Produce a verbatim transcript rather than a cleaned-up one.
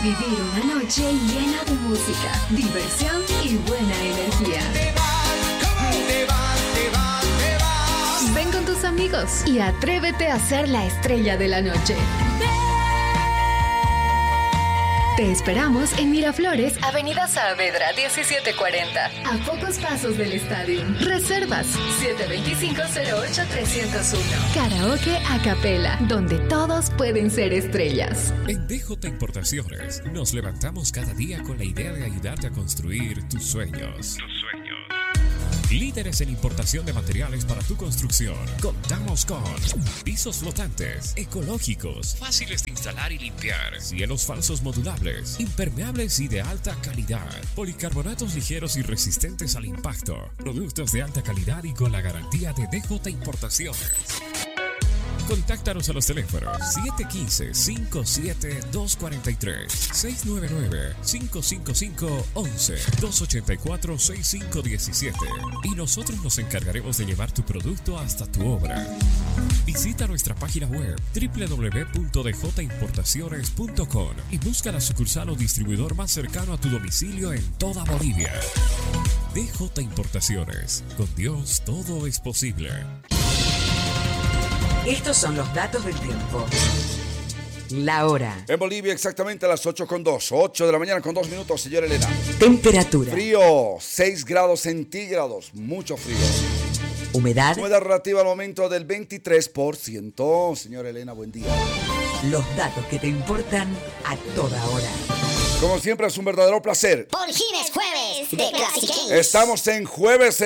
vivir una noche llena de música, diversión y buena energía. Te vas, ¿cómo te vas, te vas, te vas? Ven con tus amigos y atrévete a ser la estrella de la noche. Te esperamos en Miraflores, Avenida Saavedra diecisiete cuarenta, a pocos pasos del estadio. Reservas siete dos cinco, cero ocho, tres cero uno. Karaoke a capela, donde todos pueden ser estrellas. En D J Importaciones nos levantamos cada día con la idea de ayudarte a construir tus sueños. Tus sueños. Líderes en importación de materiales para tu construcción. Contamos con pisos flotantes, ecológicos, fáciles de instalar y limpiar, cielos falsos modulables, impermeables y de alta calidad, policarbonatos ligeros y resistentes al impacto, productos de alta calidad y con la garantía de D J Importaciones. Contáctanos a los teléfonos siete uno cinco, cinco siete dos cuatro tres, seis nueve nueve, cinco cinco cinco, once, dos ocho cuatro, seis cinco uno siete y nosotros nos encargaremos de llevar tu producto hasta tu obra. Visita nuestra página web doble u doble u doble u punto d j importaciones punto com y busca la sucursal o distribuidor más cercano a tu domicilio en toda Bolivia. D J Importaciones. Con Dios todo es posible. Estos son los datos del tiempo. La hora. En Bolivia exactamente a las ocho con dos. ocho de la mañana con dos minutos, señora Elena. Temperatura. Frío, seis grados centígrados. Mucho frío. Humedad. Humedad relativa al momento del veintitrés por ciento. Señora Elena, buen día. Los datos que te importan a toda hora. Como siempre es un verdadero placer. Por fin es jueves de Classic. Estamos en jueves